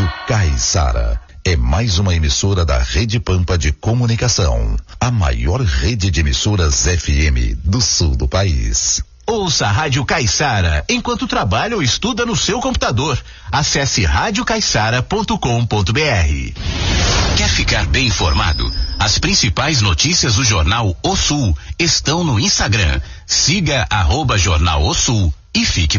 Rádio Caiçara é mais uma emissora da Rede Pampa de Comunicação, a maior rede de emissoras FM do sul do país. Ouça a Rádio Caiçara enquanto trabalha ou estuda no seu computador. Acesse radiocaiçara.com.br. Quer ficar bem informado? As principais notícias do Jornal O Sul estão no Instagram. Siga @Jornal O Sul e fique